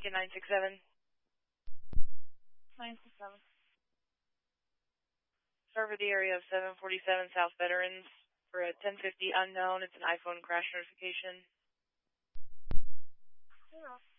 Lincoln 967. 967. Server the area of 747 South Veterans for a 1050 unknown. It's an iPhone crash notification. 0.